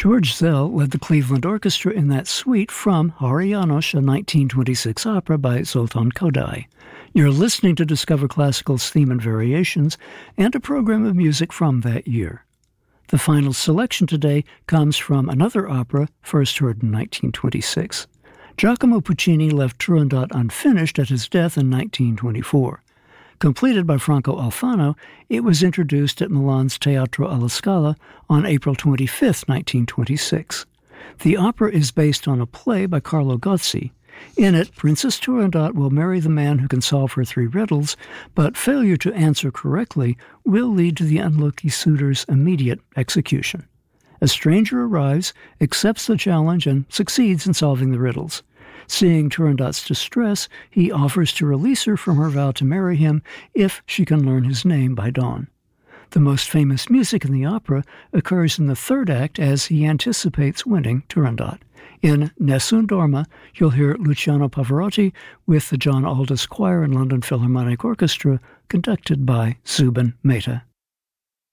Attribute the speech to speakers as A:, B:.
A: George Szell led the Cleveland Orchestra in that suite from Hari János, a 1926 opera by Zoltán Kodály. You're listening to Discover Classical's Theme and Variations, and a program of music from that year. The final selection today comes from another opera first heard in 1926. Giacomo Puccini left Turandot unfinished at his death in 1924. Completed by Franco Alfano, it was introduced at Milan's Teatro alla Scala on April 25, 1926. The opera is based on a play by Carlo Gozzi. In it, Princess Turandot will marry the man who can solve her 3 riddles, but failure to answer correctly will lead to the unlucky suitor's immediate execution. A stranger arrives, accepts the challenge, and succeeds in solving the riddles. Seeing Turandot's distress, he offers to release her from her vow to marry him if she can learn his name by dawn. The most famous music in the opera occurs in the 3rd act as he anticipates winning Turandot. In Nessun Dorma, you'll hear Luciano Pavarotti with the John Aldous Choir and London Philharmonic Orchestra, conducted by Zubin Mehta.